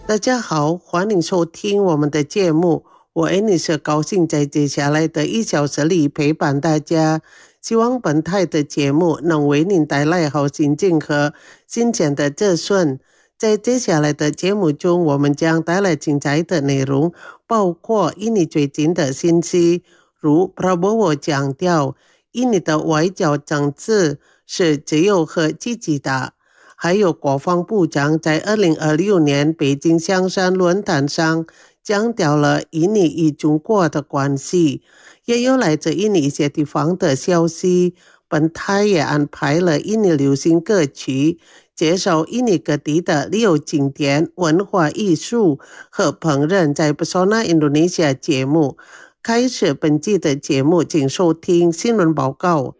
大家好，欢迎收听我们的节目。我 Annie 高兴在接下来的1小时里陪伴大家，希望本台的节目能为您带来好心情和新鲜的资讯。在接下来的节目中，我们将带来精彩的内容，包括印尼最近的信息，如 Prabowo 强调印尼的外交政治是自由和积极的，还有国防部长在2026年北京香山论坛上强调了印尼与中国的关系，也有来自印尼一些地方的消息。本台也安排了印尼流行歌曲，介绍印尼各地的旅游景点、文化艺术和烹饪在 Pesona Indonesia 节目。开始本季的节目，请收听新闻报告。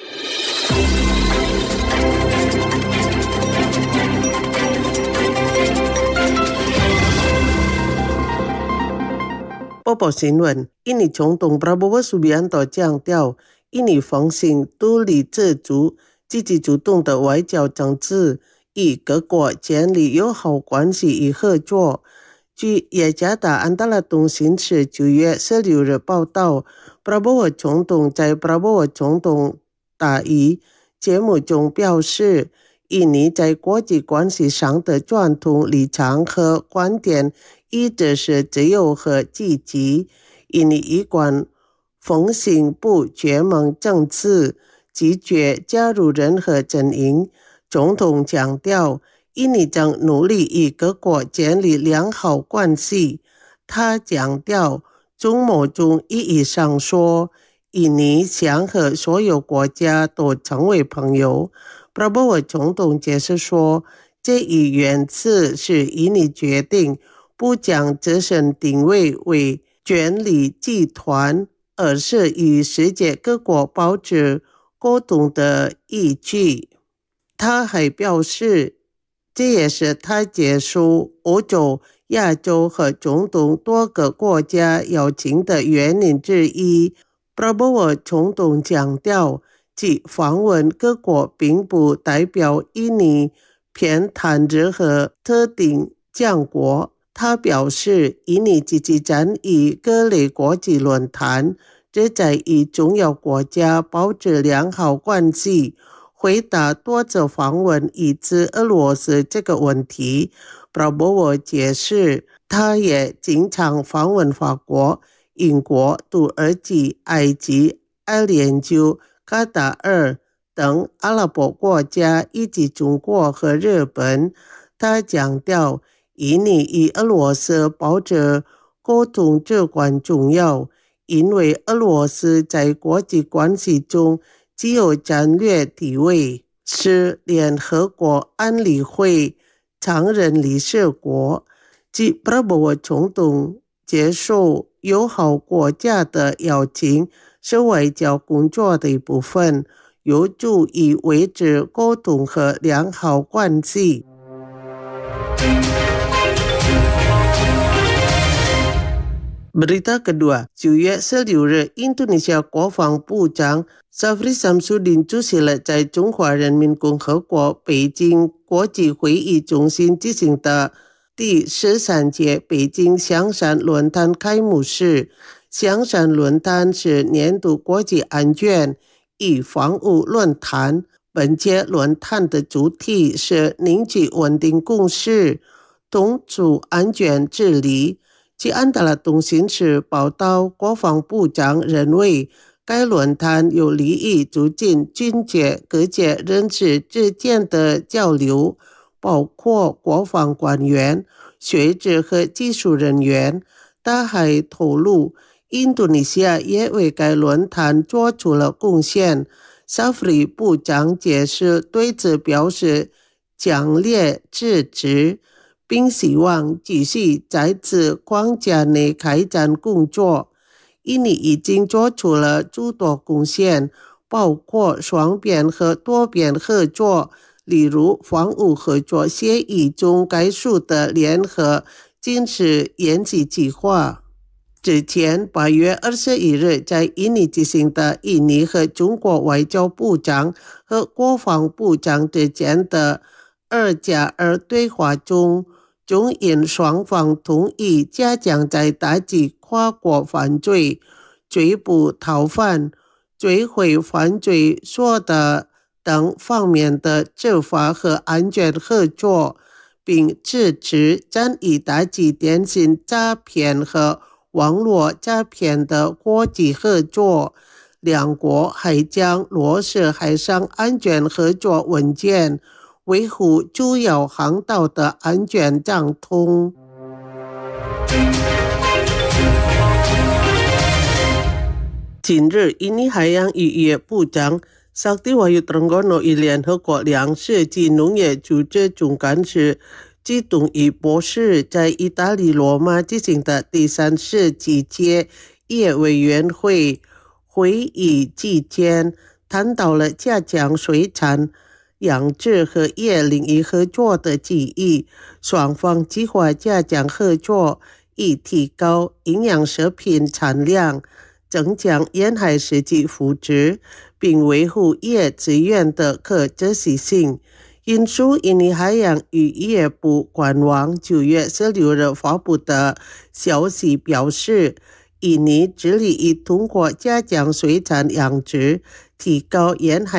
播报新闻，印尼总统 Prabowo Subianto 强调，印尼奉行独立自主、积极主动的外交政治，与各国建立友好关系与合作。据雅加达安达拉通讯社9月16日报道， Prabowo 总统在 Prabowo 总统大义节目中表示，印尼在国际关系上的传统立场和观点一直是自由和积极，印尼一贯奉行不结盟政治，拒绝加入任何阵营。总统强调，印尼正努力与各国建立良好关系。他强调，中某中意义上说，印尼想和所有国家都成为朋友。Prabowo 总统解释说，这一原则是印尼决定不将自身定位为权力集团，而是与世界各国保持沟通的依据。他还表示，这也是他结束欧洲、亚洲和中东多个国家邀请的原因之一。Prabowo 总统强调，即访问各国并不代表印尼偏袒任何特定强国。他表示，印尼积极参与各类国际论坛，旨在与重要国家保持良好关系。回答多次访问以及俄罗斯这个问题， Prabowo 解释，他也经常访问法国、英国、土耳其、埃及、阿联酋、卡塔尔等阿拉伯国家，以及中国和日本。他强调，印尼与俄罗斯保持沟通至关重要，因为俄罗斯在国际关系中具有战略地位，是联合国安理会常任理事国。即 Prabowo 总统接受友好国家的邀请，是外交工作的一部分，有助于维持沟通和良好关系。Berita kedua, 9月16日，印度尼西亚国防部长 Safri Samsudin 出席了在中华人民共和国北京国际会议中心进行的第13届北京香山论坛开幕式。香山论坛是年度国际安全与防务论坛，本届论坛的主题是凝聚稳定共识，统筹安全治理。据安达拉通讯社报道，国防部长认为该论坛有利于促进军界各界人士之间的交流，包括国防官员、学者和技术人员。他还透露，印度尼西亚也为该论坛做出了贡献。Safri 部长解释，对此表示强烈支持，并希望继续在此框架内开展工作。印尼已经做出了诸多贡献，包括双边和多边合作，例如防务合作协议中概述的联合军事演习计划。之前8月21日在印尼举行的印尼和中国外交部长和国防部长之间的2+2对话中， 中印双方同意加强在打击跨国犯罪、追捕逃犯、追回犯罪所得等方面的执法和安全合作，并支持战役打击电信诈骗和网络诈骗的国际合作。两国还将落实海上安全合作文件，维护主要航道的安全畅通。近日，印尼海洋渔业部长Sakti Wahyutrenggono以联合国粮食及农业组织总干事基董伊博士在意大利罗马举行的第34届业委员会会议期间，谈到了加强水产、养殖和业领域合作的建议。双方计划加强合作，以提高营养食品产量，增强沿海实际福祉，并维护业资源的可持续性。引述印尼海洋渔业部官网9月16日发布的消息表示，印尼致力于通过加强水产养殖，提高沿海